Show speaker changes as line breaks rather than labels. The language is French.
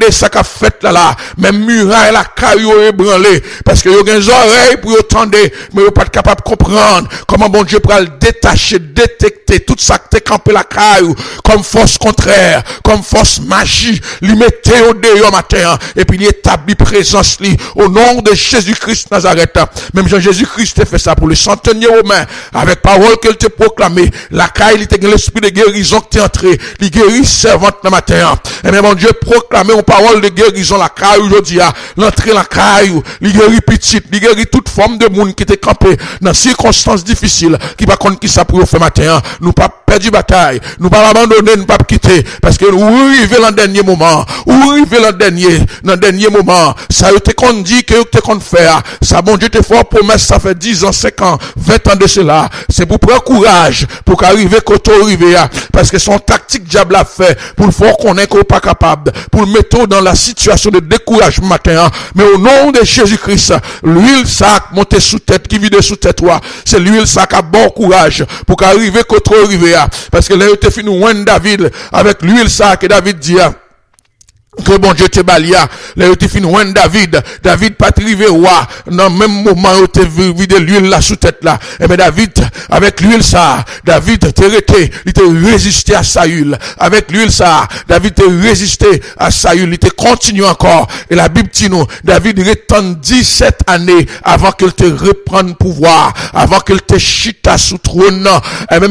regardez ça qu'a fait là, même muraille la caillou ébranlé, parce que yo gen oreilles pour entendre, mais yo pas capable de comprendre comment bon Dieu peut le détacher, détecter tout ça qui t'est campé la caillou, comme force contraire, comme force magie, lui mettez au dehors matin, et puis il établit présence li, au nom de Jésus-Christ Nazareth. Même Jean-Jésus-Christ a fait ça pour le centenier romain, avec parole qu'elle te proclamé, la caille, il était l'esprit de guérison qui t'est entré, il guérit servante le matin. Et même mon Dieu proclamé une parole de guérison la caille aujourd'hui, l'entrée la caille, il guérit petite, il guérit toute forme de monde qui était campé dans circonstances difficiles, qui va contre qui ça pour faire matin. Nous pas perdu bataille, nous pas abandonner, nous pas quitter, parce que nous arrivons dans le dernier moment, ou arrivons dans le dernier moment, ça te conduit que te compte faire, ça bon Dieu te fait promesse, ça fait 10 ans, 5 ans, 20 ans de cela, c'est pour prendre courage, pour qu'arriver côté arriver, parce que son tactique diable a fait, pour le faire qu'on est pas capable, pour le mettre dans la situation de découragement matin, mais au nom de Jésus-Christ, l'huile ça monte sous tête, qui vide sous tête toi, c'est l'huile ça qui a bon courage, pour qu'arriver côté arriver, parce que là, il te fait nous David, avec l'huile ça que David dit, que bon Dieu te balia, là, il te fin David pas trivé roi, dans le même moment, il te vide l'huile là sous tête là, et bien David, avec l'huile ça, David te arrêté, il te résisté à Saül, avec l'huile ça, David te résisté à Saül, il te continue encore, et la Bible dit nous, David retourne 17 années avant qu'il te reprenne pouvoir, avant qu'il te chita sous trône, et même